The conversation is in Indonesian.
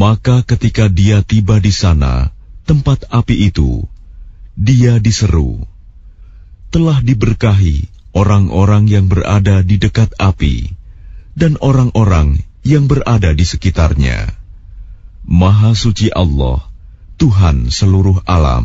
Maka ketika dia tiba di sana, tempat api itu, dia diseru, "Telah diberkahi orang-orang yang berada di dekat api dan orang-orang yang berada di sekitarnya. Maha suci Allah, Tuhan seluruh alam."